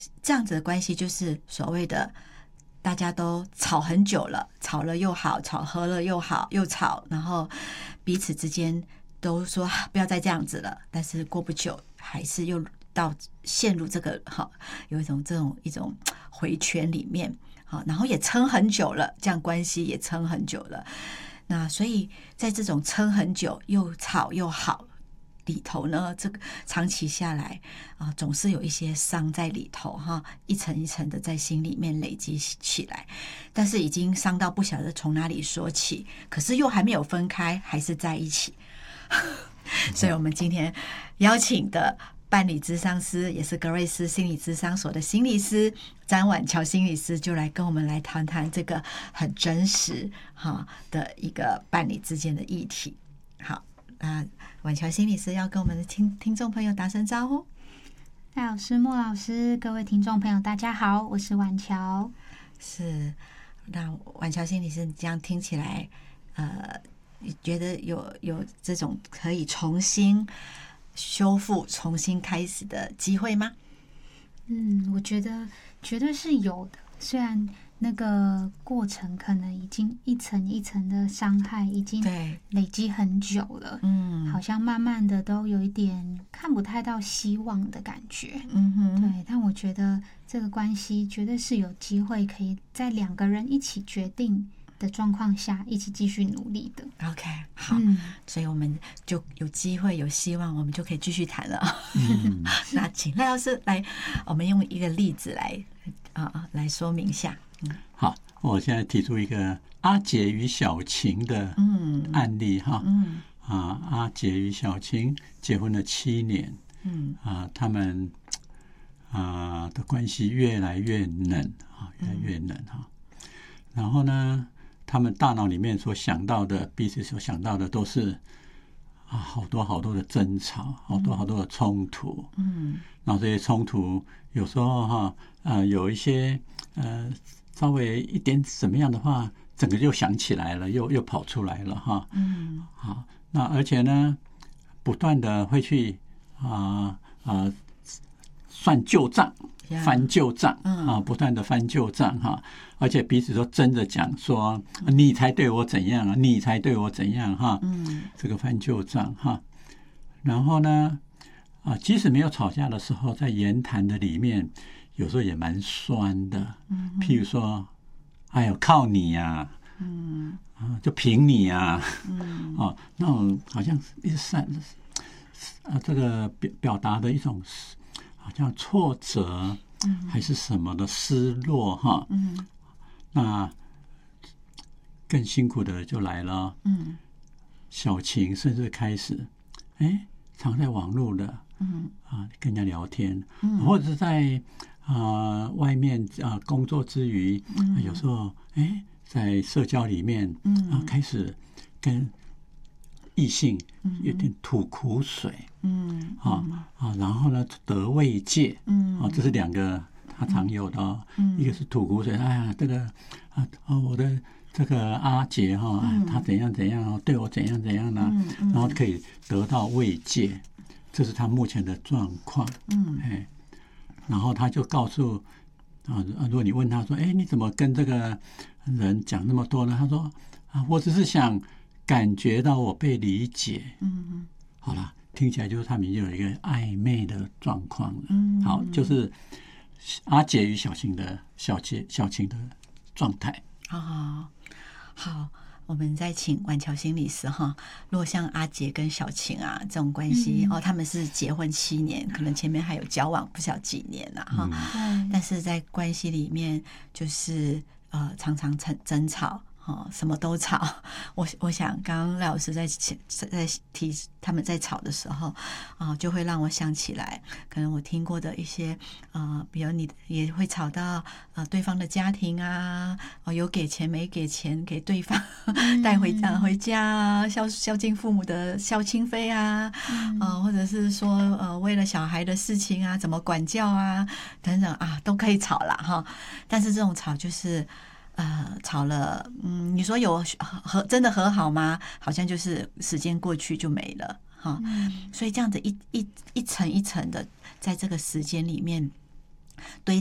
这样子的关系就是所谓的大家都吵很久了，吵了又好，吵喝了又好，又吵，然后彼此之间都说不要再这样子了，但是过不久还是又陷入这个有一种回圈里面，然后也撑很久了，这样关系也撑很久了。那所以在这种撑很久又吵又好里头呢，这个长期下来总是有一些伤在里头一层一层的在心里面累积起来，但是已经伤到不晓得从哪里说起，可是又还没有分开，还是在一起。所以我们今天邀请的伴侣咨商师，也是格瑞斯心理咨商所的心理师詹婉乔心理师，就来跟我们来谈谈这个很真实的一个伴侣之间的议题。好，婉乔心理师要跟我们的听众朋友打声招呼。 戴老师、莫老师，各位听众朋友大家好，我是婉乔。 是，那婉乔心理师这样听起来你觉得有这种可以重新修复、重新开始的机会吗？ 我觉得绝对是有的。虽然那个过程可能已经一层一层的伤害已经累积很久了，好像慢慢的都有一点看不太到希望的感觉。对，但我觉得这个关系绝对是有机会可以在两个人一起决定的状况下一起继续努力的。 OK， 好，所以我们就有机会有希望，我们就可以继续谈了。那请赖老师来，我们用一个例子来说明一下。 好，我现在提出一个阿杰与小晴的案例阿杰与小晴结婚了7年，他们的关系越来越冷越来越冷然后呢，他们大脑里面所想到的，彼此所想到的都是好多好多的争吵，好多好多的冲突。然后这些冲突有时候有一些稍微一点怎么样的话，整个就想起来了，又跑出来了好，那而且呢，不断的会去算旧账。翻旧账不断的翻旧账而且彼此都争着讲说你才对我怎样你才对我怎样这个翻旧账然后呢即使没有吵架的时候，在言谈的里面有时候也蛮酸的，譬如说哎呦靠你呀就凭你呀那种好像这个表达的一种好像挫折还是什么的失落那更辛苦的就来了小晴甚至开始常在网络的跟人家聊天或者是在外面工作之余有时候在社交里面开始跟异性有点吐苦水然后呢得慰藉这是两个他常有的一个是吐苦水，哎呀这个我的这个阿杰他怎样怎样对我怎样怎样呢然后可以得到慰藉，这是他目前的状况然后他就告诉如果你问他说你怎么跟这个人讲那么多呢，他说我只是想感觉到我被理解好了，听起来就是他们已经有一个暧昧的状况了好，就是阿杰与小晴的状态好，我们再请婉乔心理师如果像阿杰跟小晴这种关系他们是结婚7年，可能前面还有交往不晓几年但是在关系里面就是常常争吵什么都吵。我想刚刚赖老师在提他们在吵的时候就会让我想起来，可能我听过的一些比如你也会吵到对方的家庭有给钱没给钱给对方带回家孝敬父母的孝亲费或者是说为了小孩的事情怎么管教等等都可以吵啦但是这种吵就是吵了你说有真的和好吗？好像就是时间过去就没了所以这样子一层一层的在这个时间里面堆